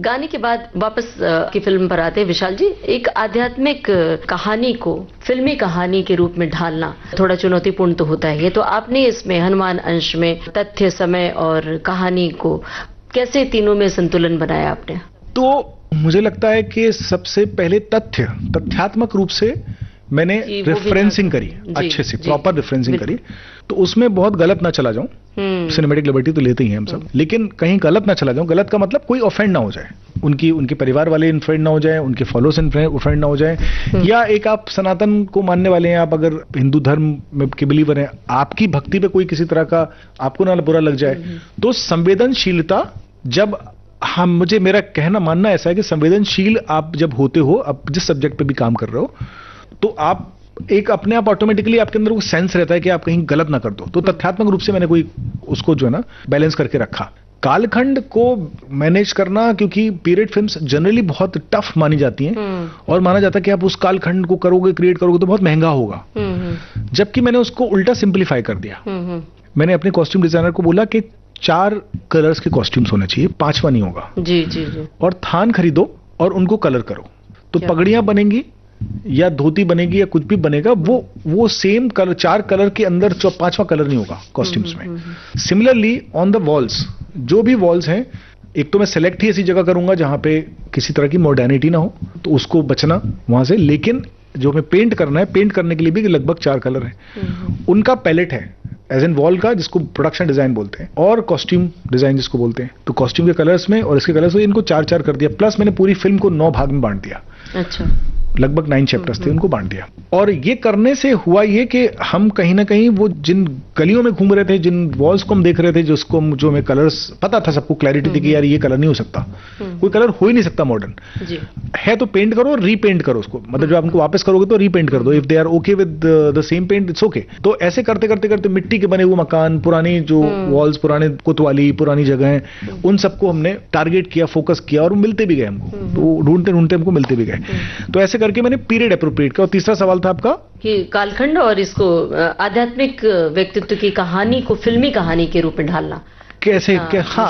गाने के बाद वापस की फिल्म पर आते हैं विशाल जी। एक आध्यात्मिक कहानी को फिल्मी कहानी के रूप में ढालना थोड़ा चुनौतीपूर्ण तो होता है। ये तो आपने इसमें हनुमान अंश में तथ्य, समय और कहानी को कैसे तीनों में संतुलन बनाया आपने? तो मुझे लगता है कि सबसे पहले तथ्यात्मक रूप से मैंने रेफरेंसिंग करी, अच्छे से प्रॉपर रेफरेंसिंग करी, तो उसमें बहुत गलत ना चला जाऊं। सिनेमैटिक लिबर्टी तो लेते ही हैं हम सब, लेकिन कहीं गलत ना चला जाऊं। गलत का मतलब कोई ऑफेंड ना हो जाए, उनके परिवार वाले ऑफेंड ना हो जाए, उनके फॉलोअर्स ऑफेंड ना हो जाए, या एक आप सनातन को मानने वाले हैं, आप अगर हिंदू धर्म में के बिलीवर हैं, आपकी भक्ति पे कोई किसी तरह का आपको ना बुरा लग जाए। तो संवेदनशीलता, जब मुझे मेरा कहना मानना ऐसा है कि संवेदनशील आप जब होते हो, आप जिस सब्जेक्ट पे भी काम कर रहे हो, तो आप एक अपने आप ऑटोमेटिकली आपके अंदर वो सेंस रहता है कि आप कहीं गलत ना कर दो। तो तथ्यात्मक रूप से मैंने कोई उसको जो है ना बैलेंस करके रखा। कालखंड को मैनेज करना, क्योंकि पीरियड फिल्म्स जनरली बहुत टफ मानी जाती हैं और माना जाता है कि आप उस कालखंड को करोगे, क्रिएट करोगे तो बहुत महंगा होगा, जबकि मैंने उसको उल्टा सिंप्लीफाई कर दिया। मैंने अपने कॉस्ट्यूम डिजाइनर को बोला कि 4 कलर्स के कॉस्ट्यूम्स होने चाहिए, 5वां नहीं होगा। जी जी जी। और थान खरीदो और उनको कलर करो, तो पगड़ियां बनेंगी या धोती बनेगी या कुछ भी बनेगा, वो सेम कलर, 4 कलर के अंदर 5वां कलर नहीं होगा कॉस्ट्यूम्स में। सिमिलरली ऑन द वॉल्स, जो भी वॉल्स हैं, एक तो मैं सेलेक्ट ही ऐसी जगह करूंगा जहां पे किसी तरह की मॉडर्निटी ना हो, तो उसको बचना वहां से। लेकिन जो हमें पेंट करना है, पेंट करने के लिए भी लगभग 4 कलर हैं। उनका पैलेट है, एज एन वॉल का, जिसको प्रोडक्शन डिजाइन बोलते हैं, और कॉस्ट्यूम डिजाइन जिसको बोलते हैं। तो कॉस्ट्यूम के कलर्स में और इसके कलर्स में इनको 4-4 कर दिया। प्लस मैंने पूरी फिल्म को 9 भाग में बांट दिया। अच्छा। लगभग 9 चैप्टर्स थे, उनको बांट दिया। और ये करने से हुआ ये कि हम कहीं ना कहीं वो जिन गलियों में घूम रहे थे, जिन वॉल्स को हम देख रहे थे, जो हमें कलर्स पता था, सबको क्लैरिटी थी कि यार ये कलर नहीं हो सकता, कोई कलर हो ही नहीं सकता मॉडर्न है, तो पेंट करो, रीपेंट करो उसको। मतलब जब आप उनको वापस करोगे तो रीपेंट कर दो, if they are okay with the same paint it's okay. तो ऐसे करते करते करते मिट्टी के बने हुए मकान, पुरानी जो वॉल्स, पुराने कोतवाली, पुरानी जगह, उन सबको हमने टारगेट किया, फोकस किया, और मिलते भी गए हमको, तो ढूंढते ढूंढते हमको मिलते भी गए। तो ऐसे करके मैंने पीरियड अप्रोप्रिएट किया। और तीसरा सवाल था आपका कि कालखंड और इसको आध्यात्मिक व्यक्तित्व की कहानी को फिल्मी कहानी के रूप में ढालना कैसे? हाँ,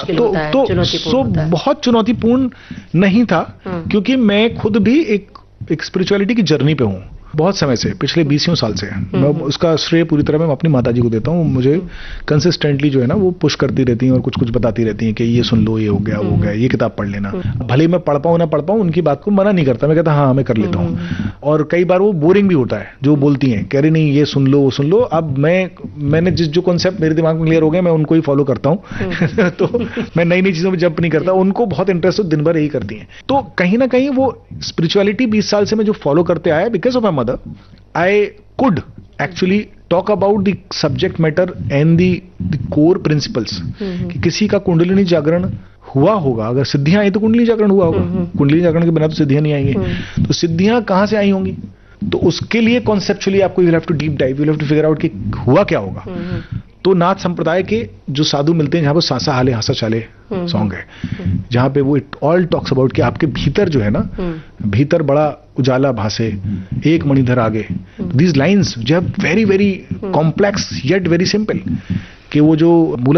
तो बहुत चुनौतीपूर्ण नहीं था, क्योंकि मैं खुद भी एक स्पिरिचुअलिटी की जर्नी पे हूँ बहुत समय से, पिछले 20 साल से। मैं उसका श्रेय पूरी तरह मैं अपनी माताजी को देता हूँ। मुझे कंसिस्टेंटली जो है ना वो पुश करती रहती हैं और कुछ कुछ बताती रहती हैं कि ये सुन लो, ये हो गया, वो हो गया, ये किताब पढ़ लेना। भले ही मैं पढ़ पाऊँ ना पढ़ पाऊँ, उनकी बात को मना नहीं करता, मैं कहता हाँ मैं कर लेता हूँ। और कई बार वो बोरिंग भी होता है जो बोलती हैं, कह रही नहीं ये सुन लो, वो सुन लो। अब मैंने जो कॉन्सेप्ट मेरे दिमाग में क्लियर हो गए, मैं उनको ही फॉलो करता हूँ। तो मैं नई नई चीजों में जंप नहीं करता। उनको बहुत इंटरेस्ट हो, दिन भर यही करती हैं। तो कहीं ना कहीं वो स्पिरिचुअलिटी 20 साल से मैं जो फॉलो करते आया, because of my mother, I could actually talk about the subject matter and the core principles। कि किसी का कुंडलिनी जागरण हुआ होगा, अगर सिद्धियां आई तो कुंडली जागरण हुआ होगा, कुंडली जागरण के बिना तो सिद्धियां नहीं आएंगी। तो सिद्धियां कहां से आई होंगी? तो उसके लिए कॉन्सेप्चुअली आपको you have to deep dive, you have to figure out कि हुआ क्या होगा। तो नाथ संप्रदाय के जो साधु मिलते हैं, जहां पर सांसा हाले हासा चाले सॉन्ग है, जहां पे वो इट ऑल टॉक्स अबाउट कि आपके भीतर जो है ना, भीतर बड़ा उजाला भासे, एक मणिधर आगे। दीज लाइन्स जो है very very complex yet very simple, कि वो जो